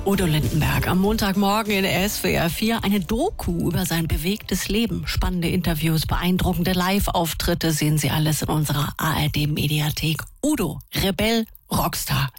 Udo Lindenberg am Montagmorgen in der SWR 4 eine Doku über sein bewegtes Leben. Spannende Interviews, beeindruckende Live-Auftritte sehen Sie alles in unserer ARD-Mediathek. Udo, Rebell, Rockstar.